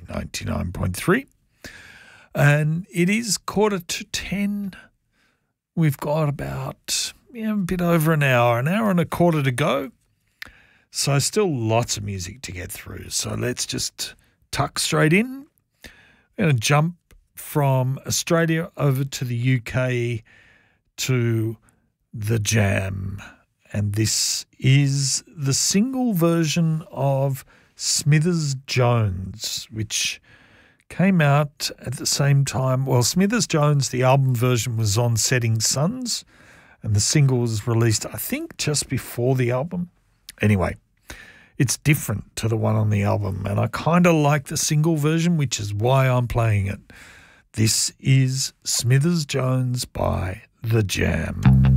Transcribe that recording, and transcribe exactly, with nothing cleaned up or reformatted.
ninety-nine point three. And it is quarter to ten. We've got about yeah, a bit over an hour, an hour and a quarter to go. So still lots of music to get through. So let's just tuck straight in. We're going to jump from Australia over to the U K to The Jam. And this is the single version of Smithers Jones, which came out at the same time. Well, Smithers Jones, the album version was on Setting Suns, and the single was released, I think, just before the album. Anyway, it's different to the one on the album, and I kind of like the single version, which is why I'm playing it. This is Smithers Jones by The Jam.